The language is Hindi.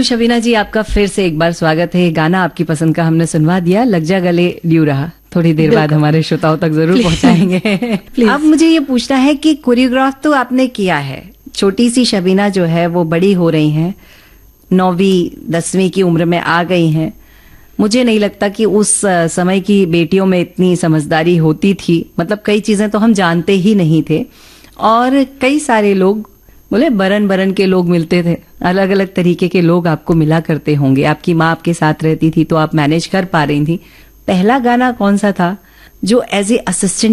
शबीना जी, आपका फिर से एक बार स्वागत है। गाना आपकी पसंद का हमने सुनवा दिया, लग जा गले ल्यू रहा, थोड़ी देर बाद हमारे श्रोताओं तक जरूर पहुंचाएंगे। अब मुझे ये पूछना है कि कोरियोग्राफ तो आपने किया है, छोटी सी शबीना जो है वो बड़ी हो रही हैं, 9वीं 10वीं की उम्र में आ गई हैं। मुझे नहीं लगता कि उस समय की बेटियों में इतनी समझदारी होती थी, मतलब कई चीजें तो हम जानते ही नहीं थे। और कई सारे लोग बोले बरन के लोग मिलते थे, अलग अलग तरीके के लोग आपको मिला करते होंगे। आपकी माँ आपके साथ रहती थी तो आप मैनेज कर पा रही थी। पहला गाना कौन सा था जो एज ए असिस्टेंट